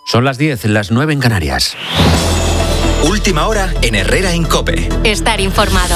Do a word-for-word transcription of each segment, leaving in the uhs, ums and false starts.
Son las diez, las nueve en Canarias. Última hora en Herrera en COPE. Estar informado.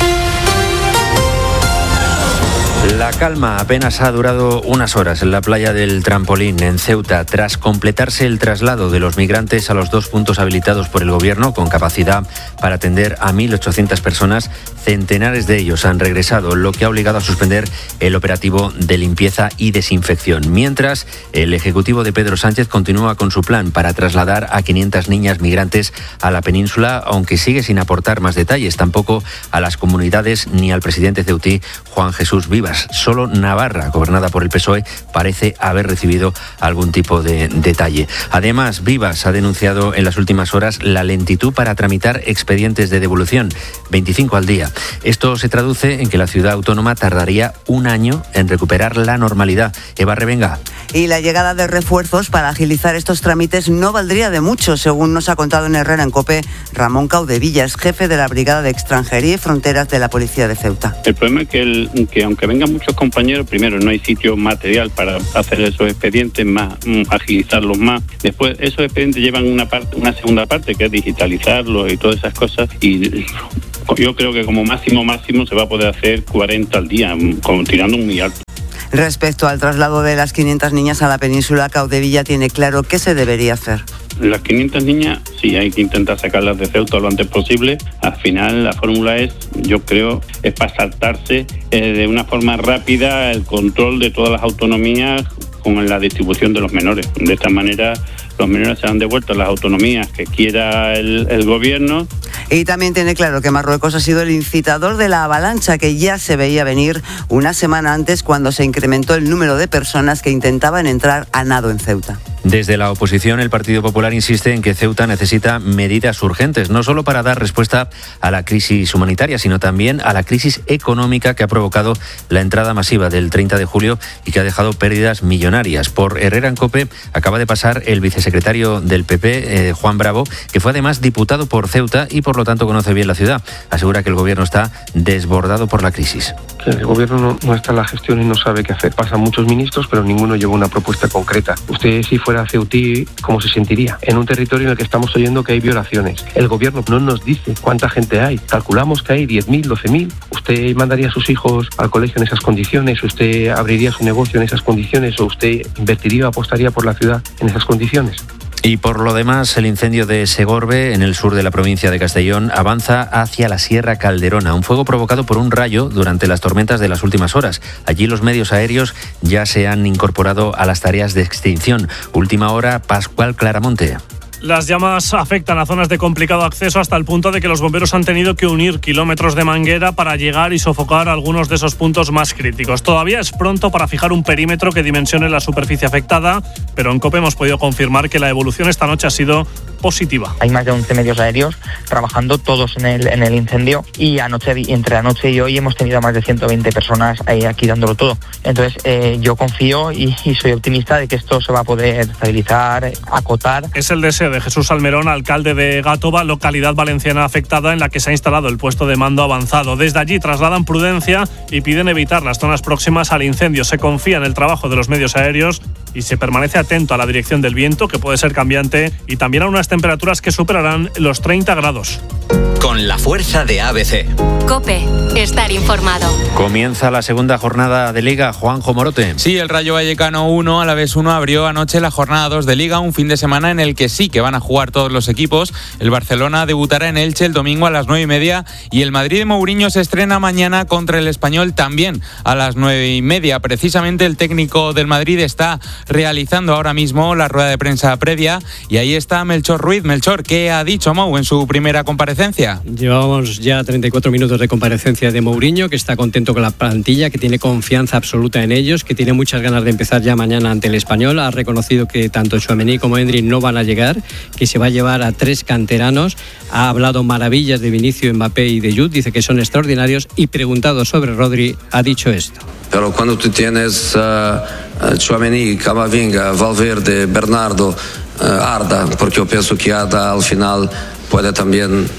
La calma apenas ha durado unas horas en la playa del Trampolín, en Ceuta, tras completarse el traslado de los migrantes a los dos puntos habilitados por el Gobierno, con capacidad para atender a mil ochocientas personas. Centenares de ellos han regresado, lo que ha obligado a suspender el operativo de limpieza y desinfección. Mientras, el Ejecutivo de Pedro Sánchez continúa con su plan para trasladar a quinientas niñas migrantes a la península, aunque sigue sin aportar más detalles, tampoco a las comunidades ni al presidente ceutí, Juan Jesús Vivas. Solo Navarra, gobernada por el P S O E, parece haber recibido algún tipo de detalle. Además, Vivas ha denunciado en las últimas horas la lentitud para tramitar expedientes de devolución, veinticinco al día. Esto se traduce en que la ciudad autónoma tardaría un año en recuperar la normalidad. Eva Revenga. Y la llegada de refuerzos para agilizar estos trámites no valdría de mucho, según nos ha contado en Herrera en COPE Ramón Caudevillas, jefe de la Brigada de Extranjería y Fronteras de la Policía de Ceuta. El problema es que, el, que aunque vengan muchos compañeros, primero no hay sitio material para hacer esos expedientes, más agilizarlos más. Después esos expedientes llevan una parte, una segunda parte que es digitalizarlos y todas esas cosas, y yo creo que como máximo máximo se va a poder hacer cuarenta al día, como tirando muy alto. Respecto al traslado de las quinientas niñas a la península, Caudevilla tiene claro qué se debería hacer. Las quinientas niñas, sí, hay que intentar sacarlas de Ceuta lo antes posible. Al final la fórmula es, yo creo, es para saltarse eh, de una forma rápida el control de todas las autonomías con la distribución de los menores. De esta manera los menores serán devueltos a las autonomías que quiera el, el gobierno. Y también tiene claro que Marruecos ha sido el incitador de la avalancha que ya se veía venir una semana antes, cuando se incrementó el número de personas que intentaban entrar a nado en Ceuta. Desde la oposición, el Partido Popular insiste en que Ceuta necesita medidas urgentes, no solo para dar respuesta a la crisis humanitaria, sino también a la crisis económica que ha provocado la entrada masiva del treinta de julio y que ha dejado pérdidas millonarias. Por Herrera en COPE acaba de pasar el vicesecretario del P P, eh, Juan Bravo, que fue además diputado por Ceuta y por lo tanto conoce bien la ciudad. Asegura que el gobierno está desbordado por la crisis. El gobierno no, no está en la gestión y no sabe qué hacer. Pasan muchos ministros, pero ninguno lleva una propuesta concreta. Usted, si fuera ceutí, ¿cómo se sentiría? En un territorio en el que estamos oyendo que hay violaciones. El gobierno no nos dice cuánta gente hay. Calculamos que hay diez mil, doce mil. ¿Usted mandaría a sus hijos al colegio en esas condiciones? ¿Usted abriría su negocio en esas condiciones? ¿O usted invertiría o apostaría por la ciudad en esas condiciones? Y por lo demás, el incendio de Segorbe, en el sur de la provincia de Castellón, avanza hacia la Sierra Calderona. Un fuego provocado por un rayo durante las tormentas de las últimas horas. Allí los medios aéreos ya se han incorporado a las tareas de extinción. Última hora, Pascual Claramonte. Las llamas afectan a zonas de complicado acceso hasta el punto de que los bomberos han tenido que unir kilómetros de manguera para llegar y sofocar algunos de esos puntos más críticos. Todavía es pronto para fijar un perímetro que dimensione la superficie afectada, pero en COPE hemos podido confirmar que la evolución esta noche ha sido positiva. Hay más de once medios aéreos trabajando todos en el, en el incendio, y anoche, entre anoche y hoy hemos tenido más de ciento veinte personas ahí, aquí dándolo todo. Entonces eh, yo confío y, y soy optimista de que esto se va a poder estabilizar, acotar. Es el deseo de Jesús Almerón, alcalde de Gátova, localidad valenciana afectada en la que se ha instalado el puesto de mando avanzado. Desde allí trasladan prudencia y piden evitar las zonas próximas al incendio. Se confía en el trabajo de los medios aéreos y se permanece atento a la dirección del viento, que puede ser cambiante, y también a unas temperaturas que superarán los treinta grados. Con la fuerza de A B C. COPE, estar informado. Comienza la segunda jornada de Liga. Juanjo Morote. Sí, el Rayo Vallecano uno, Alavés uno abrió anoche la jornada dos de Liga, un fin de semana en el que sí que van a jugar todos los equipos. El Barcelona debutará en Elche el domingo a las nueve y media y el Madrid de Mourinho se estrena mañana contra el Español también a las nueve y media. Precisamente el técnico del Madrid está realizando ahora mismo la rueda de prensa previa y ahí está Melchor Ruiz. Melchor, ¿qué ha dicho Mou en su primera comparecencia? Llevamos ya treinta y cuatro minutos de comparecencia de Mourinho, que está contento con la plantilla, que tiene confianza absoluta en ellos, que tiene muchas ganas de empezar ya mañana ante el Español. Ha reconocido que tanto Tchouaméni como Endrick no van a llegar, que se va a llevar a tres canteranos. Ha hablado maravillas de Vinicius, Mbappé y de Jude, dice que son extraordinarios, y preguntado sobre Rodri ha dicho esto. Pero cuando tú tienes uh, Tchouaméni, Camavinga, Valverde, Bernardo, uh, Arda, porque yo pienso que Arda al final puede también,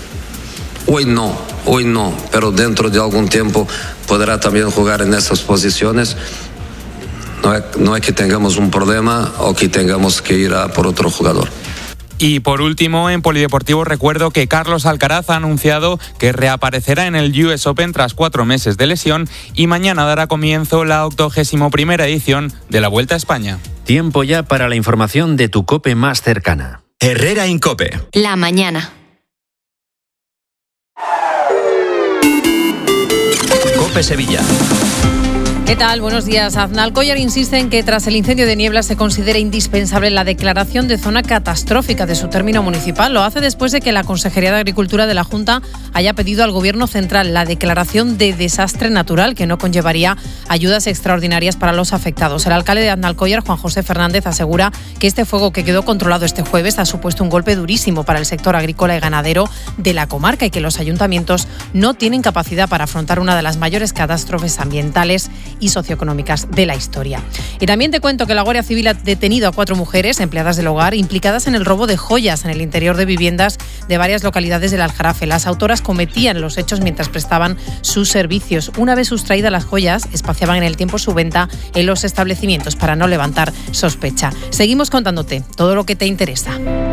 hoy no, hoy no, pero dentro de algún tiempo podrá también jugar en esas posiciones. No es, no es que tengamos un problema o que tengamos que ir a por otro jugador. Y por último, en Polideportivo recuerdo que Carlos Alcaraz ha anunciado que reaparecerá en el U S Open tras cuatro meses de lesión y mañana dará comienzo la octogésima primera edición de la Vuelta a España. Tiempo ya para la información de tu COPE más cercana. Herrera Incope. La mañana. COPE Sevilla. ¿Qué tal? Buenos días. Aznalcóllar insiste en que tras el incendio de Niebla se considera indispensable la declaración de zona catastrófica de su término municipal. Lo hace después de que la Consejería de Agricultura de la Junta haya pedido al Gobierno central la declaración de desastre natural que no conllevaría ayudas extraordinarias para los afectados. El alcalde de Aznalcóllar, Juan José Fernández, asegura que este fuego que quedó controlado este jueves ha supuesto un golpe durísimo para el sector agrícola y ganadero de la comarca y que los ayuntamientos no tienen capacidad para afrontar una de las mayores catástrofes ambientales y socioeconómicas de la historia. Y también te cuento que la Guardia Civil ha detenido a cuatro mujeres empleadas del hogar implicadas en el robo de joyas en el interior de viviendas de varias localidades del Aljarafe. Las autoras cometían los hechos mientras prestaban sus servicios. Una vez sustraídas las joyas, espaciaban en el tiempo su venta en los establecimientos para no levantar sospecha. Seguimos contándote todo lo que te interesa.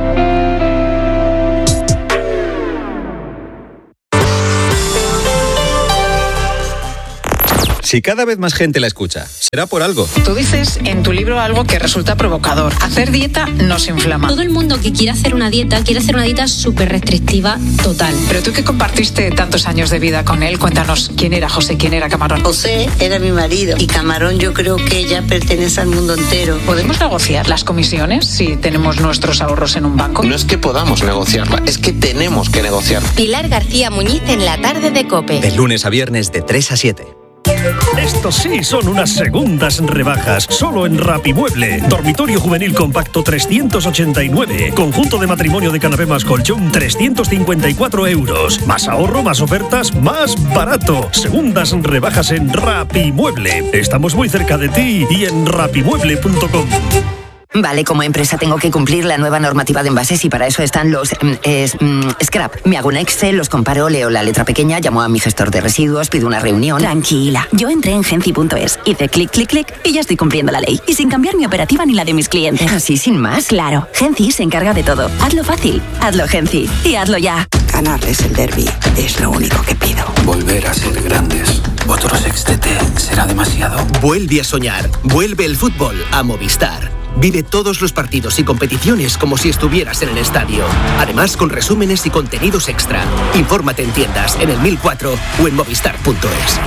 Si cada vez más gente la escucha, será por algo. Tú dices en tu libro algo que resulta provocador. Hacer dieta nos inflama. Todo el mundo que quiere hacer una dieta, quiere hacer una dieta súper restrictiva total. Pero tú que compartiste tantos años de vida con él, cuéntanos quién era José, quién era Camarón. José era mi marido y Camarón yo creo que ya pertenece al mundo entero. ¿Podemos negociar las comisiones si tenemos nuestros ahorros en un banco? No es que podamos negociarla, es que tenemos que negociar. Pilar García Muñiz en la tarde de COPE. De lunes a viernes de tres a siete. Estos sí son unas segundas rebajas, solo en Rapimueble. Dormitorio juvenil compacto trescientos ochenta y nueve. Conjunto de matrimonio de canapé más colchón trescientos cincuenta y cuatro euros. Más ahorro, más ofertas, más barato. Segundas rebajas en Rapimueble. Estamos muy cerca de ti y en rapimueble punto com. Vale, como empresa tengo que cumplir la nueva normativa de envases y para eso están los eh, es, mm, scrap. Me hago un Excel, los comparo, leo la letra pequeña, llamo a mi gestor de residuos, pido una reunión. Tranquila, yo entré en Genci punto es, hice clic, clic, clic y ya estoy cumpliendo la ley. Y sin cambiar mi operativa ni la de mis clientes. ¿Así sin más? Claro, Genci se encarga de todo. Hazlo fácil, hazlo Genci y hazlo ya. Ganarles el derbi es lo único que pido. Volver a ser grandes. Otro sextete será demasiado. Vuelve a soñar. Vuelve el fútbol a Movistar. Vive todos los partidos y competiciones como si estuvieras en el estadio. Además, con resúmenes y contenidos extra. Infórmate en tiendas, en el mil cuatro o en movistar punto es.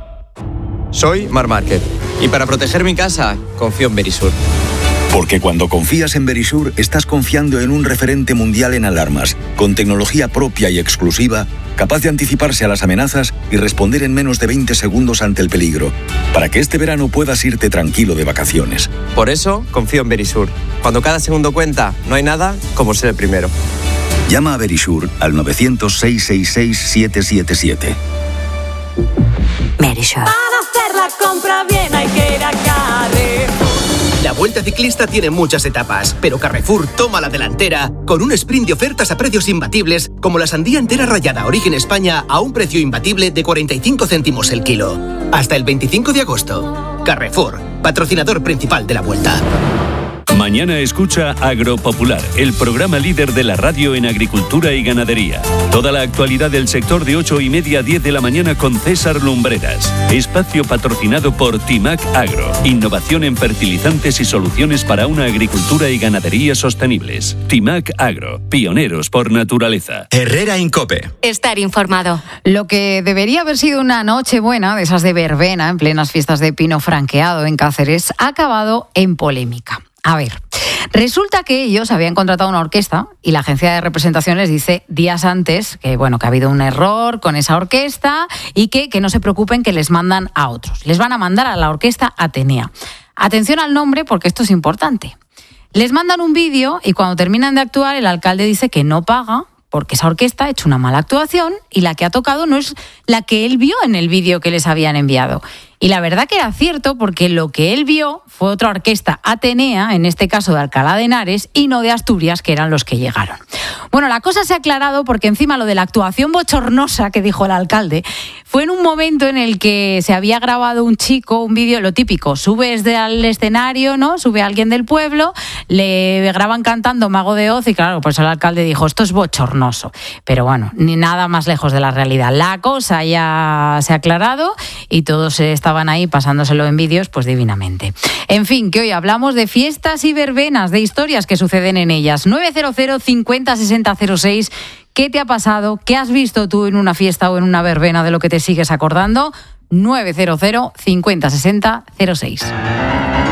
Soy Mar Márquez y para proteger mi casa, confío en Verisur. Porque cuando confías en Verisur, estás confiando en un referente mundial en alarmas, con tecnología propia y exclusiva, capaz de anticiparse a las amenazas y responder en menos de veinte segundos ante el peligro, para que este verano puedas irte tranquilo de vacaciones. Por eso, confío en Verisur. Cuando cada segundo cuenta, no hay nada como ser el primero. Llama a Verisur al nueve cero cero, seis seis seis, siete siete siete. Verisur. Para hacer la compra bien hay que ir a Carrefour. La Vuelta Ciclista tiene muchas etapas, pero Carrefour toma la delantera con un sprint de ofertas a precios imbatibles, como la sandía entera rallada Origen España a un precio imbatible de cuarenta y cinco céntimos el kilo. Hasta el veinticinco de agosto. Carrefour, patrocinador principal de la Vuelta. Mañana escucha Agropopular, el programa líder de la radio en agricultura y ganadería. Toda la actualidad del sector de ocho y media a diez de la mañana con César Lumbreras. Espacio patrocinado por Timac Agro. Innovación en fertilizantes y soluciones para una agricultura y ganadería sostenibles. Timac Agro, pioneros por naturaleza. Herrera Incope. Estar informado. Lo que debería haber sido una noche buena, de esas de verbena, en plenas fiestas de pino franqueado en Cáceres, ha acabado en polémica. A ver, resulta que ellos habían contratado una orquesta y la agencia de representación les dice días antes que, bueno, que ha habido un error con esa orquesta y que, que no se preocupen, que les mandan a otros. Les van a mandar a la orquesta Atenea. Atención al nombre porque esto es importante. Les mandan un vídeo y cuando terminan de actuar el alcalde dice que no paga porque esa orquesta ha hecho una mala actuación y la que ha tocado no es la que él vio en el vídeo que les habían enviado. Y la verdad que era cierto porque lo que él vio fue otra orquesta Atenea, en este caso de Alcalá de Henares, y no de Asturias, que eran los que llegaron. Bueno, la cosa se ha aclarado porque encima lo de la actuación bochornosa que dijo el alcalde fue en un momento en el que se había grabado un chico, un vídeo, lo típico, subes al escenario, ¿no? Sube alguien del pueblo, le graban cantando Mago de Oz y claro, pues el alcalde dijo, esto es bochornoso. Pero bueno, ni nada más lejos de la realidad. La cosa ya se ha aclarado y todos estaban ahí pasándoselo en vídeos, pues divinamente. En fin, que hoy hablamos de fiestas y verbenas, de historias que suceden en ellas. nueve cero cero cincuenta sesenta cero seis. ¿Qué te ha pasado? ¿Qué has visto tú en una fiesta o en una verbena de lo que te sigues acordando? nueve cero cero cincuenta sesenta cero seis.